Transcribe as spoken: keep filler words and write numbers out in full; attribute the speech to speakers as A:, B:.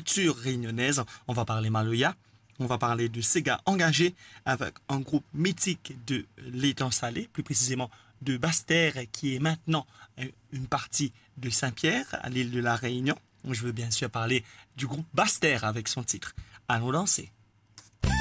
A: culture réunionnaise. On va parler Maloya. On va parler de Sega engagé avec un groupe mythique de l'étang salé, plus précisément de Basse-Terre, qui est maintenant une partie de Saint-Pierre, à l'île de la Réunion. Je veux bien sûr parler du groupe Basse-Terre avec son titre. Allons danser.